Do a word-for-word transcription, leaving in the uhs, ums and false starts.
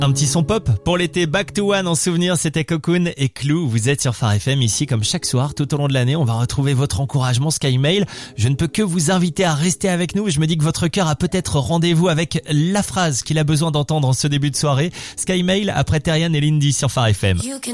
Un petit son pop pour l'été, Back to One en souvenir, c'était Cocoon et Clou. Vous êtes sur Phare F M ici comme chaque soir tout au long de l'année. On va retrouver votre encouragement SkyMail. Je ne peux que vous inviter à rester avec nous. Je me dis que votre cœur a peut-être rendez-vous avec la phrase qu'il a besoin d'entendre en ce début de soirée. SkyMail après Terrian et Lindy sur Phare F M.